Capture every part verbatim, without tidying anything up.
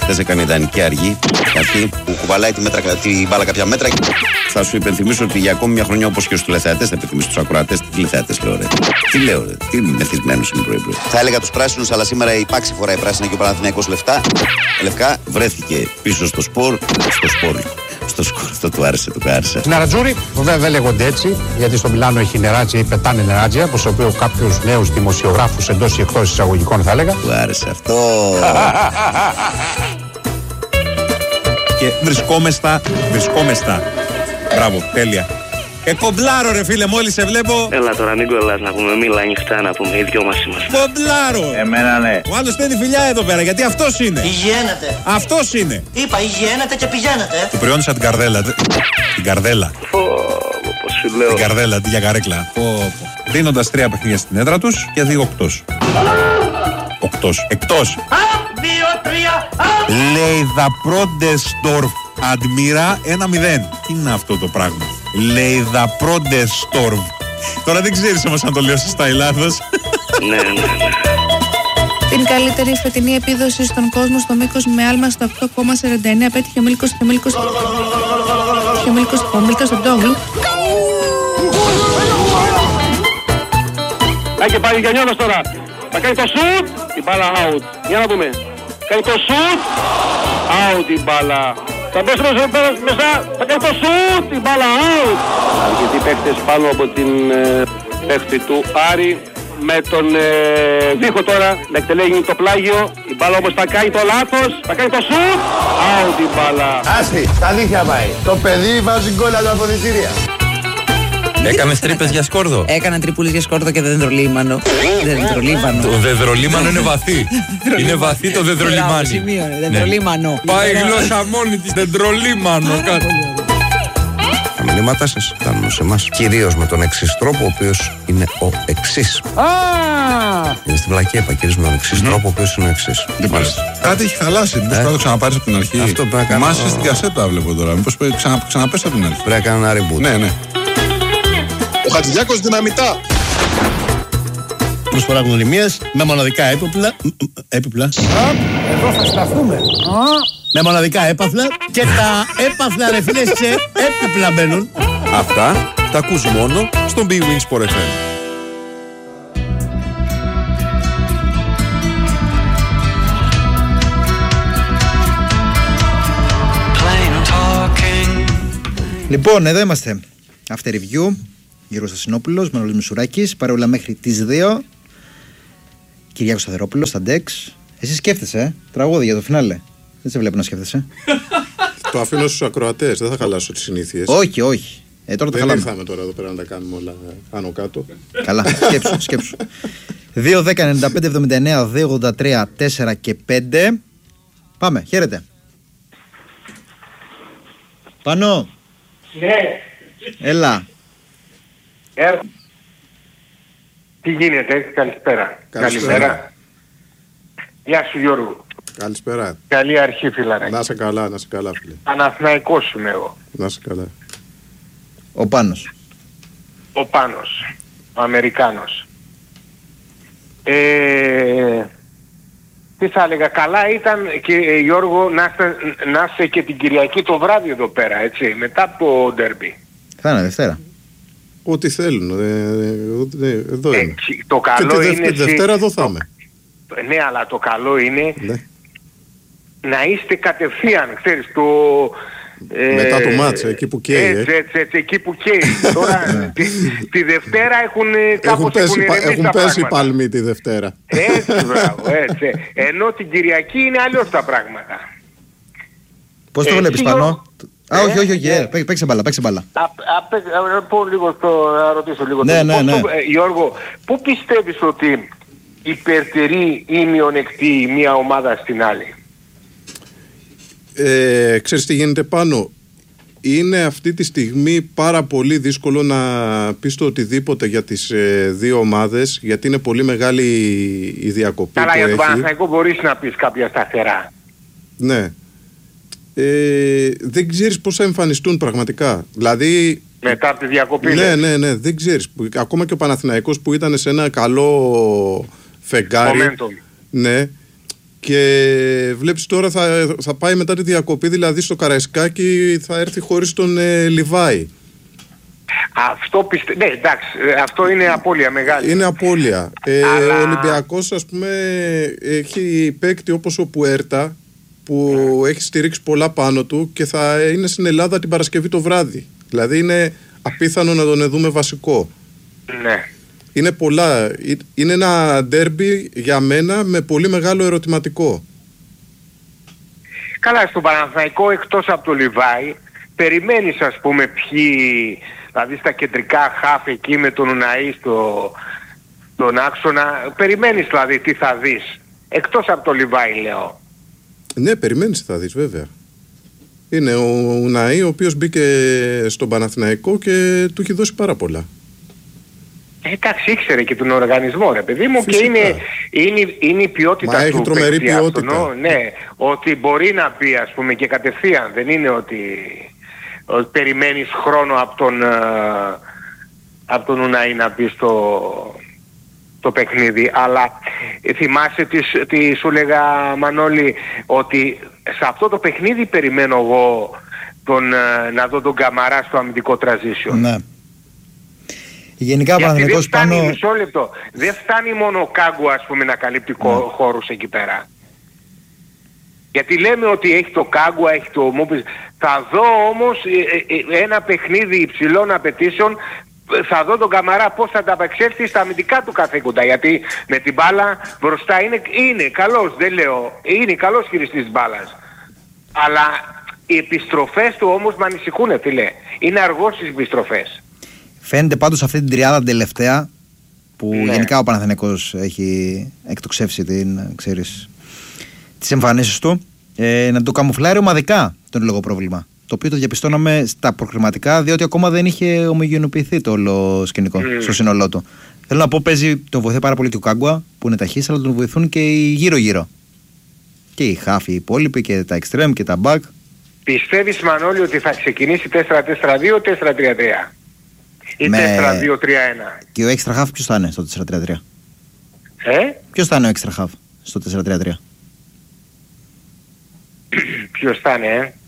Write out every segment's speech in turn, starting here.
Χθες έκανε ιδανική αργή. Αυτή που κουβαλάει τη, μέτρα, τη μπάλα κάποια μέτρα. Θα σου υπενθυμίσω ότι για ακόμη μια χρονιά, όπως και στους τηλεθεατές, θα υπενθυμίσω τους ακροατές. Τι τηλεθεατές λέω, ρε. Τι λέω, ρε. Τι μεθυσμένος είναι πρωί-πρωί. Θα έλεγα τους πράσινους, αλλά σήμερα η Πάξη φοράει πράσινα και ο Παναθηναϊκός λεφτά. Λευκά βρέθηκε πίσω στο σπορ. Στο σπορ. Στο σκορ, αυτό του άρεσε, του άρεσε. Νερατζούρι, βέβαια δεν λέγονται έτσι, γιατί στο Μιλάνο έχει νεράτζια ή πετάνε νεράτζια, από το οποίο κάποιους νέους δημοσιογράφους εντός ή εκτός εισαγωγικών θα έλεγα. Του άρεσε αυτό. Και βρισκόμεστα, βρισκόμεστα. Μπράβο, τέλεια. Ε, κομπλάρω ρε φίλε, μόλις σε βλέπω. Έλα τώρα, μην κολλάς να πούμε, μίλα ανοιχτά να πούμε, οι δυο μας είμαστε. Κομπλάρω! Εμένα ναι. Ο άλλος στέλνει φιλιά εδώ πέρα, γιατί αυτός είναι. Πηγαίνετε. Αυτός είναι. Είπα, πηγαίνετε και πηγαίνετε. Του προϊόντισα την καρδέλα. Την καρδέλα. Πω, πως σου λέω. Την καρδέλα, την για καρέκλα. Δίνοντας τρία παιχνίδια στην έδρα τους και δύο οκτώς. Οκτώς. Εκτός. Δύο, τρία, Λέιδα-Πρόντεστορφ Αντμύρα ένα μηδέν. Τι είναι αυτό το πράγμα. Λέιδα-Πρόντεστορφ. Τώρα δεν ξέρεις όμως αν το λέω σωστά ή λάθος. Ναι, ναι, ναι. Την καλύτερη φετινή επίδοση στον κόσμο στο μήκος με άλμα στο οκτώ κόμμα σαράντα εννέα πέτυχε ο Μίλκος και ο Μίλκος και ο Μίλκος ο Μίλκος τον Τόγλου. Έχει και πάει Γιαννιώτας τώρα. Θα κάνει το σουτ, η μπάλα out. Για να δούμε. Κάνει το σουτ, out η μπάλα. Θα πέσει μέσα, θα κάνει το σουτ, η μπάλα out. Αρκετοί παίκτες πάνω από την ε, παίκτη του Άρη. Με τον ε, Δίχο τώρα να εκτελέγει το πλάγιο. Η μπάλα όμως θα κάνει το λάθος. Θα κάνει το σουτ, out η μπάλα. Άστη, στα αλήθεια πάει. Το παιδί βάζει γκολ από τα αποδυτήρια. Έκανες τρύπες για σκόρδο. Έκανα τρυπούλες για σκόρδο και δεντρολίμανο. Δεντρολίμανο. Το δεντρολίμανο είναι βαθύ. Είναι βαθύ το δεντρολίμανο. Δεντρολίμανο. Πάει η γλώσσα μόνη της, δεντρολίμανο. Τα μηνύματά σας φτάνουν σε εμάς. Κυρίως με τον εξής τρόπο, ο οποίος είναι ο εξής. Είναι στην πλακή επακυρίζουμε τον εξής τρόπο, ο οποίος είναι ο εξής. Κάτι έχει χαλάσει. Μήπως πρέπει να το ξαναπάρεις από την αρχή. Αυτό πρέπει να κάνω. Μάσες στην κασέτα βλέπω τώρα. Μήπως ξαναπες από την αρχή. Πρέπει να κάνω ένα reboot. Ναι, ναι. Ο Χατζηδιάκος δυναμητά. Προσφορά γνωριμίας με μοναδικά έπιπλα. Έπιπλα. Εδώ θα σταθούμε. Με μοναδικά έπαθλα. Και τα έπαθλα ρε φίλε σε έπιπλα μπαίνουν. Αυτά τα ακούς μόνο στον Big Wings Sport εφ εμ. Λοιπόν, εδώ είμαστε. After review. Γιώργος Στασινόπουλος, Μανώλης Μισουράκης. Παρόλα μέχρι τις δύο. Κυριάκος Σταθερόπουλος, στα ντεξ. Εσύ σκέφτεσαι, ε? Τραγούδι για το φινάλε. Δεν σε βλέπω να σκέφτεσαι. Το αφήνω στους ακροατές, δεν θα χαλάσω τις συνήθειες. Όχι, όχι. Ε, τώρα το δεν χαλάμε. ήρθαμε τώρα εδώ πέρα να τα κάνουμε όλα άνω κάτω. Καλά, σκέψου, σκέψου. δύο δέκα ενενήντα πέντε εβδομήντα εννέα δύο ογδόντα τρία τέσσερα και πέντε. Πάμε, χαίρετε. Πάνω. Ναι. Έλα. Ε, τι γίνεται, καλησπέρα. Καλησπέρα. Καλημέρα. Γεια σου Γιώργο. Καλησπέρα. Καλή αρχή φιλαράκι. Να σε καλά, να σε καλά φίλε. Παναθηναϊκός είμαι εγώ. Να σε καλά. Ο Πάνος. Ο Πάνος. Ο Αμερικάνος. Ε, τι θα έλεγα, καλά ήταν και ε, Γιώργο να είστε, να είστε και την Κυριακή το βράδυ εδώ πέρα, έτσι, μετά από το ντέρμπι. Θα είναι Δευτέρα. Ό,τι θέλουν, ε, ε, ε, εδώ ε, είναι. Το καλό και τη είναι... Δευτέρα εδώ θα είμαι. Ναι, αλλά το καλό είναι ναι. να είστε κατευθείαν, ξέρεις, το... Ε, μετά το μάτς, εκεί που καίει. Έτσι, έτσι, έτσι, εκεί που καίει. Τώρα, τη, τη Δευτέρα έχουν κάπως έχουν πέσει, έχουν έχουν πέσει οι παλμοί τη Δευτέρα. Έτσι, μπράβο, έτσι. Ενώ την Κυριακή είναι αλλιώς τα πράγματα. Πώς το βλέπεις Πανώ? Α, όχι, όχι, όχι, ε, παίξε μπάλα, παίξε μπάλα. Να πω λίγο στο, να ρωτήσω λίγο. Ναι, ναι, ναι. Γιώργο, πού πιστεύεις ότι υπερτερεί ή μειονεκτεί μία ομάδα στην άλλη? Ε, ξέρεις τι γίνεται Πάνω? Είναι αυτή τη στιγμή πάρα πολύ δύσκολο να πεις το οτιδήποτε για τις ε, δύο ομάδες, γιατί είναι πολύ μεγάλη η διακοπή. Καλά, που για τον έχει. Παναθηναϊκό μπορείς να πεις κάποια σταθερά. Ναι. Ε, δεν ξέρεις πώς θα εμφανιστούν πραγματικά. Δηλαδή... Μετά από τη διακοπή. Ναι, ναι, ναι, δεν ξέρεις. Ακόμα και ο Παναθηναϊκός που ήταν σε ένα καλό φεγγάρι. Momentum. Ναι. Και βλέπεις τώρα θα, θα πάει μετά τη διακοπή, δηλαδή στο Καραϊσκάκι θα έρθει χωρίς τον ε, Λιβάη. Αυτό πιστε... Ναι, εντάξει, αυτό είναι απώλεια μεγάλη. Είναι απώλεια. Ε, Αλλά... Ο Ολυμπιακός, ας πούμε, έχει παίκτη όπως ο Πουέρτα, που mm. έχει στηρίξει πολλά πάνω του και θα είναι στην Ελλάδα την Παρασκευή το βράδυ. Δηλαδή είναι απίθανο να τον δούμε βασικό. Ναι. Είναι πολλά. Είναι ένα ντέρμπι για μένα με πολύ μεγάλο ερωτηματικό. Καλά, στον Παναθηναϊκό εκτός από το Λιβάη, περιμένεις ας πούμε ποιοι, δηλαδή στα κεντρικά χαφ εκεί με τον Ουναή στο, τον άξονα, περιμένεις δηλαδή τι θα δεις. Εκτός από το Λιβάη λέω. Ναι, περιμένεις τι θα δεις βέβαια. Είναι ο Ουναή ο οποίος μπήκε στον Παναθηναϊκό και του έχει δώσει πάρα πολλά. Εντάξει, ήξερε και τον οργανισμό ρε παιδί μου. Φυσικά. Και είναι, είναι, είναι η ποιότητα Μα του έχει τρομερή ποιότητα. Αυτό, ναι, ότι μπορεί να πει ας πούμε και κατευθείαν. Δεν είναι ότι, ότι περιμένεις χρόνο από τον, από τον Ουναή να πει στο το παιχνίδι. Αλλά θυμάσαι τι, τι σου λέγα Μανώλη, ότι σε αυτό το παιχνίδι περιμένω εγώ τον, να δω τον Καμαρά στο αμυντικό transition. Ναι. Γενικά γιατί δεν φτάνει, πάνω... μισό λεπτό, δεν φτάνει μόνο ο Κάγκου ας πούμε να καλύπτει ναι. χώρους εκεί πέρα. Γιατί λέμε ότι έχει το Κάγκου, έχει το Μούπης. Θα δω όμως ε, ε, ένα παιχνίδι υψηλών απαιτήσεων, θα δω τον Καμαρά πώς θα τα απεξέλθει στα αμυντικά του καθήκοντα. Γιατί με την μπάλα μπροστά είναι, είναι καλός, δεν λέω, είναι καλός χειριστής της μπάλας. Αλλά οι επιστροφές του όμως με ανησυχούν φίλε. Είναι αργός στις επιστροφές. Φαίνεται πάντως αυτή την τριάδα τελευταία που ναι. γενικά ο Παναθηναϊκός έχει εκτοξεύσει την, ξέρεις, τις εμφανίσεις του ε, να το καμουφλάρει ομαδικά τον λόγο πρόβλημα. Το οποίο το διαπιστώναμε στα προκριματικά διότι ακόμα δεν είχε ομογενοποιηθεί το όλο σκηνικό mm. στο σύνολό του. Θέλω να πω, παίζει, τον βοηθάει πάρα πολύ και ο Κάγκουα που είναι ταχύς, αλλά τον βοηθούν και οι γύρω-γύρω. Και οι χάφοι, οι υπόλοιποι και τα extreme και τα back. Πιστεύεις Μανώλη ότι θα ξεκινήσει τέσσερα τέσσερα δύο τέσσερα τρία τρία ή με... τέσσερα δύο τρία ένα? Και ο extra half ποιος θα είναι στο τέσσερα τρία τρία? Ε? Ποιος θα είναι ο extra half στο τέσσερα τρία τρία? Ποιος θα είναι, ε?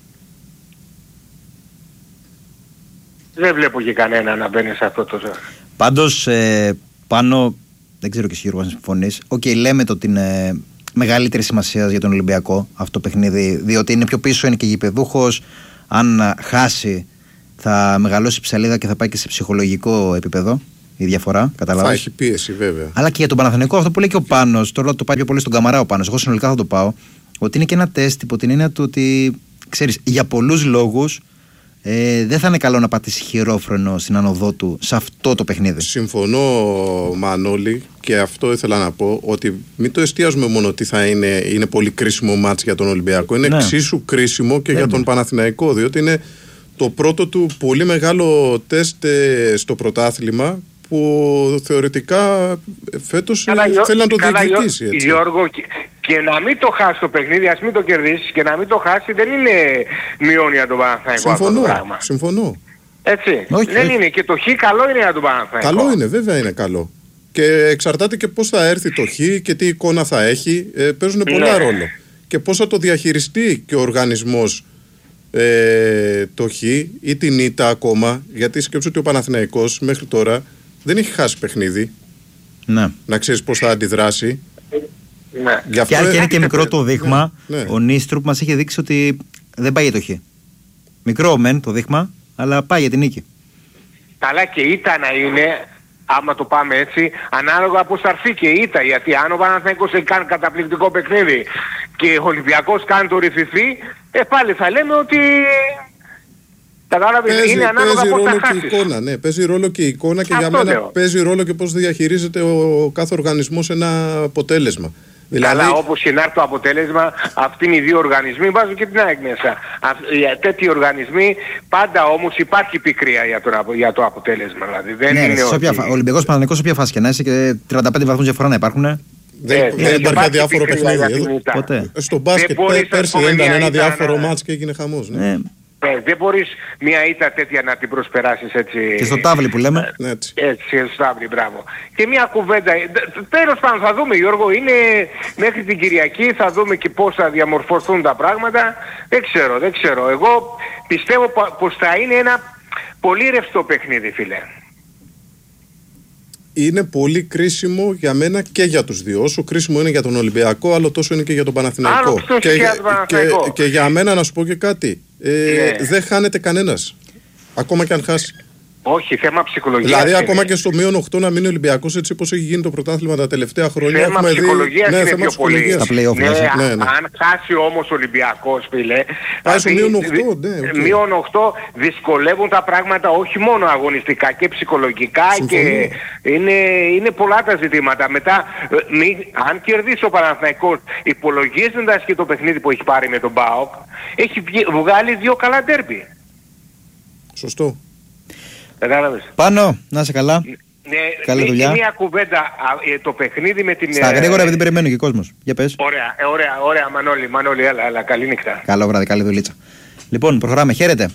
Δεν βλέπω και κανένα να μπαίνει σε αυτό το... Πάντως ε, πάνω, δεν ξέρω και εσύ Γιώργο αν συμφωνείς. Οκ, okay, λέμε το ότι είναι μεγαλύτερη σημασία για τον Ολυμπιακό αυτό το παιχνίδι, διότι είναι πιο πίσω, είναι και γηπεδούχος. Αν χάσει θα μεγαλώσει η ψαλίδα και θα πάει και σε ψυχολογικό επίπεδο η διαφορά, καταλάβεις. Θα έχει πίεση βέβαια. Αλλά και για τον Παναθηναϊκό αυτό που λέει και ο Πάνος, τώρα το πάει πιο πολύ στον Καμαρά ο Πάνος, εγώ συνολικά θα το πάω, ότι είναι και ένα τεστ υπό την έννοια του ότι, ξέρεις, για πολλούς λόγους ε, δεν θα είναι καλό να πατήσει χειρόφρενο στην ανοδό του σε αυτό το παιχνίδι. Συμφωνώ Μανώλη, και αυτό ήθελα να πω, ότι μην το εστιάζουμε μόνο ότι θα είναι, είναι πολύ κρίσιμο μάτς για τον Ολυμπιακό, είναι ναι. εξίσου κρίσιμο και Έμπαι. για τον Παναθηναϊκό, διότι είναι το πρώτο του πολύ μεγάλο τεστ στο πρωτάθλημα που θεωρητικά φέτος καλά, θέλει να το καλά, διεκδικήσει. Έτσι. Γιώργο, και, και να μην το χάσει το παιχνίδι, ας μην το κερδίσει και να μην το χάσει, δεν είναι μειώνει για τον Παναθηναϊκό αυτό το πράγμα. Συμφωνώ. Έτσι. Όχι, δεν όχι. είναι. Και το χ καλό είναι για τον Παναθηναϊκό. Καλό είναι, βέβαια είναι καλό. Και εξαρτάται και πώς θα έρθει το χ και τι εικόνα θα έχει. Ε, παίζουν πολλά ναι. ρόλο. Και πώς θα το διαχειριστεί και ο οργανισμός ε, το χ ή την ήττα ακόμα. Γιατί σκέψου ότι ο Παναθηναϊκός μέχρι τώρα δεν έχει χάσει παιχνίδι. Ναι. Να ξέρεις πώς θα αντιδράσει. Ναι. Και αν και είναι και μικρό το δείγμα, ναι, ναι. ο Νίστρουπ μας έχει δείξει ότι δεν πάει για το χ. Μικρό μεν το δείγμα, αλλά πάει για την νίκη. Καλά, και ήττα να είναι, άμα το πάμε έτσι, ανάλογα πώς θα έρθει και ήττα. Γιατί αν ο Παναθηναϊκός κάνει καταπληκτικό παιχνίδι και ο Ολυμπιακός κάνει το ρυθιθή, ε, πάλι θα λέμε ότι... Κατάλαβε, είναι ανάλογα πώς θα χάσεις. Εικόνα, ναι, παίζει ρόλο και η εικόνα και αυτό για μένα λέω. Παίζει ρόλο και πώς διαχειρίζεται ο κάθε οργανισμός ένα αποτέλεσμα. Δηλαδή... Καλά, όπως και να έρθει το αποτέλεσμα, αυτοί είναι οι δύο οργανισμοί, βάζω και την ΑΕΚ μέσα. Τέτοιοι οργανισμοί, πάντα όμως υπάρχει πικρία για το, για το αποτέλεσμα. Δηλαδή. Δεν ναι, είναι ότι... Ο Ολυμπιακός Παναθηναϊκός σε ποια φάση και να είσαι και τριάντα πέντε βαθμούς διαφορά να υπάρχουν. Δεν, ε, δεν υπάρχει διάφορο παιχνίδι. Ποτέ. Στο μπάσκετ πέρσι ήταν ένα διάφορα... διάφορο μάτς και έγινε χαμός. Ναι. Ε, Ναι, δεν μπορείς μια ήττα τέτοια να την προσπεράσεις έτσι. Και στο τάβλι που λέμε. Έτσι, έτσι στο τάβλι, μπράβο. Και μια κουβέντα, τέλος πάντων θα δούμε Γιώργο, είναι μέχρι την Κυριακή, θα δούμε και πώς θα διαμορφωθούν τα πράγματα. Δεν ξέρω, δεν ξέρω. Εγώ πιστεύω πως θα είναι ένα πολύ ρευστό παιχνίδι, φίλε. Είναι πολύ κρίσιμο για μένα και για τους δύο. Όσο κρίσιμο είναι για τον Ολυμπιακό, άλλο τόσο είναι και για τον Παναθηναϊκό. Και, και, για τον Παναθηναϊκό. Και, και για μένα να σου πω και κάτι. Ε, yeah. Δεν χάνεται κανένας. Ακόμα και αν χάσει. Όχι, θέμα ψυχολογίας. Δηλαδή, είναι. ακόμα και στο μείον οκτώ να μείνει ο Ολυμπιακός, έτσι όπως έχει γίνει το πρωτάθλημα τα τελευταία χρόνια. Θέμα ψυχολογίας ναι, είναι θέμα πιο πολύ. Στα play-off, ναι, ναι, ναι. Αν χάσει όμως ο Ολυμπιακός, φίλε. Πάει στο μείον οκτώ, ναι. Okay. Μείον οκτώ δυσκολεύουν τα πράγματα όχι μόνο αγωνιστικά και ψυχολογικά. Συμφωνώ. Και είναι, είναι πολλά τα ζητήματα. Μετά, μη, αν κερδίσει ο Παναθηναϊκός, υπολογίζοντας και το παιχνίδι που έχει πάρει με τον ΠΑΟΚ, έχει βγάλει δύο καλά ντέρμπι. Σωστό. Πάνω, να είσαι καλά. Ναι, καλή δουλειά. Μια κουβέντα, το παιχνίδι με την... Στα γρήγορα, επειδή περιμένει και ο κόσμος. Για πες. Ωραία, ωραία, ωραία, Μανώλη, Μανώλη, έλα, έλα, καλή νύχτα. Καλό βράδυ, καλή δουλίτσα. Λοιπόν, προχωράμε, χαίρετε.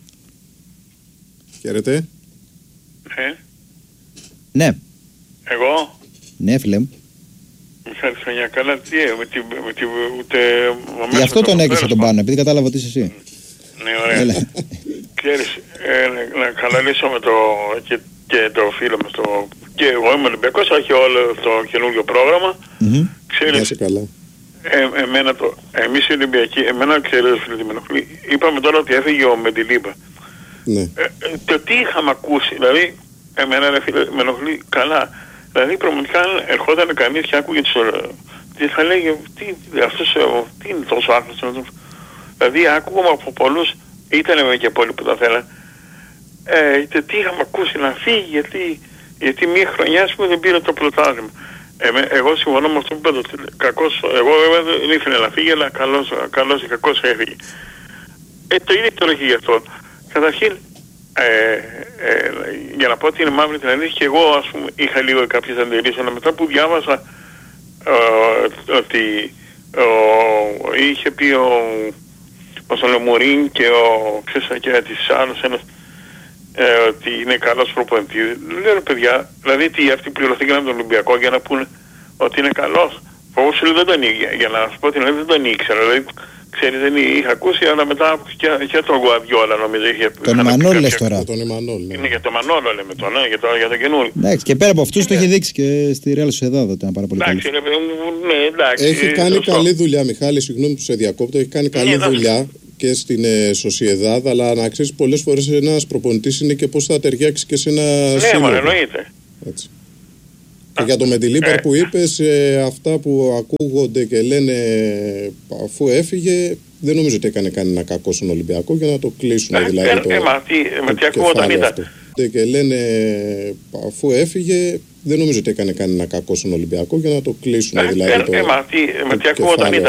Χαίρετε. Ε. Ναι. Εγώ. Ναι, φίλε μου. Μιχάλη Σανιά, καλά, τι με τη... Με τη ούτε, γι' αυτό τον έκλεισα τον Πάνο, επειδή κατάλαβα ότι είσαι εσύ. Ναι, ωραία. Ξέρεις, ε, να καλαλήσω με το, και, και το φίλο μας το, και εγώ είμαι Ολυμπιακός, όχι όλο το καινούργιο πρόγραμμα. Mm-hmm. Ξέρεις, καλά. Ε, εμένα το, εμείς οι Ολυμπιακοί, εμένα ξέρεις φίλε τι με ενοχλεί, είπαμε τώρα ότι έφυγε ο Μεντιλίμπα. Ναι. Ε, ε, το τι είχαμε ακούσει, δηλαδή, εμένα ρε φίλε με ενοχλεί καλά. Δηλαδή πραγματικά αν ερχόταν κανείς και άκουγε τις τι θα λέγε, τι, αυτός, τι είναι τόσο άνθρωπος. Δηλαδή άκουγαμε από πολλούς, ήταν και πολλοί που τα θέλαν, ε, τι είχαμε ακούσει να φύγει, γιατί, γιατί μία χρονιά πούμε, δεν πήρε το πρωτάθλημα. Ε, εγώ συμφωνώ με αυτό που είπατε, κακός, εγώ βέβαια δεν ήθελα να φύγει, αλλά καλός, καλός ή κακός έφυγε. Ε, το ίδιο τώρα και γι' αυτό. Καταρχήν, ε, ε, για να πω ότι είναι μαύρη την αλήθεια, και εγώ ας πούμε είχα λίγο κάποιες αντιρρήσεις, αλλά μετά που διάβασα ε, ότι ε, είχε πει ο ο Σολομουρίν και ο ξέρεις και της άλλος ένας ε, ότι είναι καλός προπονητής. Λέω ρε παιδιά, δηλαδή τι αυτοί πληρωθήκαν από τον Ολυμπιακό για να πούνε ότι είναι καλός. Όπως λέω δεν τον ήξερα, για να σου πω την αλήθεια δεν τον ήξερα. Δηλαδή ξέρεις δεν είχα ακούσει, αλλά μετά και, και τον Γκουαρδιόλα νομίζω είχε... Τον Εμμανόλ λες τώρα. Τον Εμμανόλ, ναι. Είναι για τον Εμμανόλ λέμε τώρα, ναι, για το, για το καινούριο. Εντάξει, και πέρα από αυτούς το έχει δείξει και στη Real Sociedad ότι είναι πάρα πολύ καλός. Ναι, εντάξει. Έχει κάνει καλή δουλειά, Μιχάλη, συγγνώμη που σε διακόπτω, έχει κάνει καλή δουλειά και στην Sociedad, αλλά να ξέρεις πολλές φορές ένας προπονητής είναι και πώς θα ταιριάξει και σε ένα σύνολο. Ναι, μα εννοείται. Έτσι. Και για το Μεντιλίμπαρ που είπες, ε, αυτά που ακούγονται και λένε αφού έφυγε, δεν νομίζω ότι έκανε κανένα κακό στον Ολυμπιακό για να το κλείσουν. Ε, δηλαδή ε, το, ε, μα τι, με τι ακούγονταν ήταν. Και λένε αφού έφυγε, δεν νομίζω ότι έκανε κανένα κακό στον Ολυμπιακό για να το κλείσουν. Ε, δηλαδή ε, το, ε, μα τι, με τι ακούγονταν ήταν.